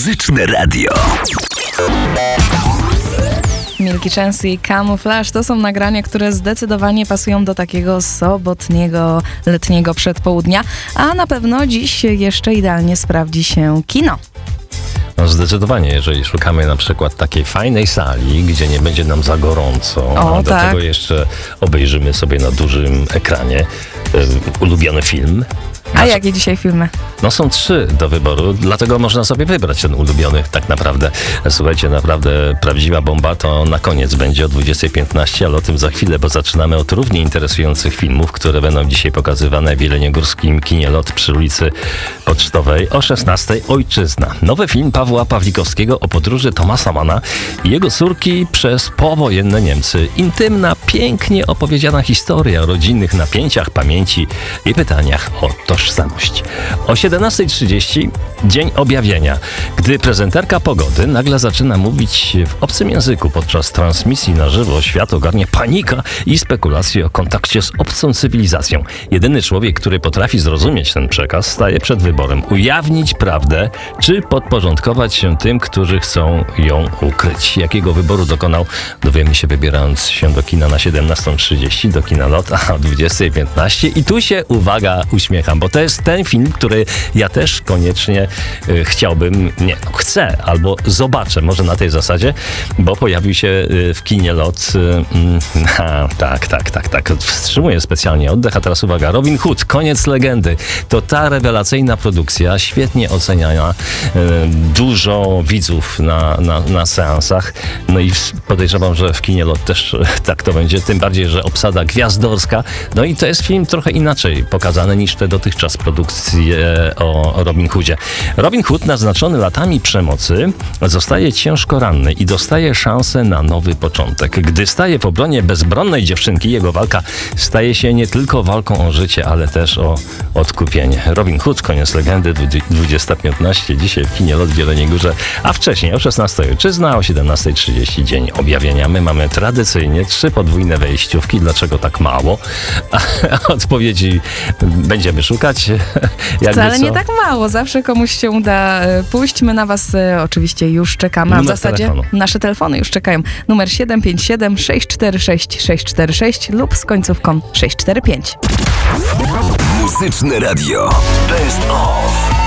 Muzyczne radio. Milky Chance i Camouflage to są nagrania, które zdecydowanie pasują do takiego sobotniego, letniego przedpołudnia, a na pewno dziś jeszcze idealnie sprawdzi się kino. No zdecydowanie, jeżeli szukamy na przykład takiej fajnej sali, gdzie nie będzie nam za gorąco, a do tego jeszcze obejrzymy sobie na dużym ekranie ulubiony film. A jakie dzisiaj filmy? No są 3 do wyboru, dlatego można sobie wybrać ten ulubiony tak naprawdę. Słuchajcie, naprawdę prawdziwa bomba to na koniec będzie o 20:15, ale o tym za chwilę, bo zaczynamy od równie interesujących filmów, które będą dzisiaj pokazywane w jeleniogórskim kinie LOT przy ulicy Pocztowej o 16:00. Ojczyzna. Nowy film Pawła Pawlikowskiego o podróży Thomasa Manna i jego córki przez powojenne Niemcy. Intymna, pięknie opowiedziana historia o rodzinnych napięciach, pamięci i pytaniach o tożsamość. O 17:30 dzień objawienia, gdy prezenterka pogody nagle zaczyna mówić w obcym języku podczas transmisji na żywo, świat ogarnie panika i spekulacje o kontakcie z obcą cywilizacją. Jedyny człowiek, który potrafi zrozumieć ten przekaz, staje przed wyborem: ujawnić prawdę, czy podporządkować się tym, którzy chcą ją ukryć. Jakiego wyboru dokonał, dowiemy się wybierając się do kina na 17:30, do kina LOT, a o 20:15. I tu się, uwaga, uśmiecham, bo to jest ten film, który ja też koniecznie chcę albo zobaczę, może na tej zasadzie, bo pojawił się w kinie LOT. Tak. Wstrzymuję specjalnie oddech, a teraz uwaga. Robin Hood, Koniec legendy. To ta rewelacyjna produkcja, świetnie oceniana, dużo widzów na seansach. No i podejrzewam, że w kinie LOT też tak to będzie, tym bardziej, że obsada gwiazdorska. No i to jest film trochę inaczej pokazany niż te dotychczas produkcje o Robin Hoodzie. Robin Hood, naznaczony latami przemocy, zostaje ciężko ranny i dostaje szansę na nowy początek. Gdy staje w obronie bezbronnej dziewczynki, jego walka staje się nie tylko walką o życie, ale też o odkupienie. Robin Hood, Koniec legendy, 20:15, dzisiaj w kinie LOT w Jeleniej Górze, a wcześniej o 16:00 Ojczyzna, o 17:30 dzień objawienia. My mamy tradycyjnie 3 podwójne wejściówki. Dlaczego tak mało? Odpowiedzi będziemy szukać. Wcale nie tak mało. Zawsze komuś się uda pójść. My na was oczywiście już czekamy. A w zasadzie telefonu. Nasze telefony już czekają. Numer 757 646 646 lub z końcówką 645. Muzyczne radio. Best of.